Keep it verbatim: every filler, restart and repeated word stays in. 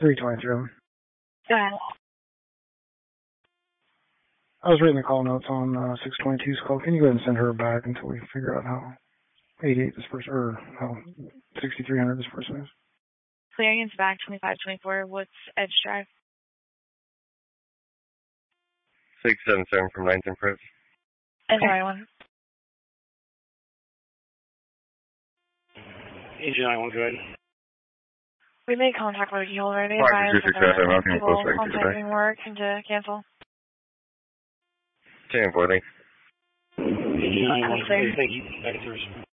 three twenty-three. Go ahead. I was reading the call notes on uh, six twenty-two's call. Can you go ahead and send her back until we figure out how eighty-eight this person, or how sixty-three hundred this person is? Clearing back twenty-five twenty-four. What's Edge Drive? six seven seven from ninth and Prince. Engine I one. Engine I one, go ahead. We made contact with you already. Five two six seven, nothing people close right to contacting work and to cancel. ten four, thanks. Engine I one, thank you. Back to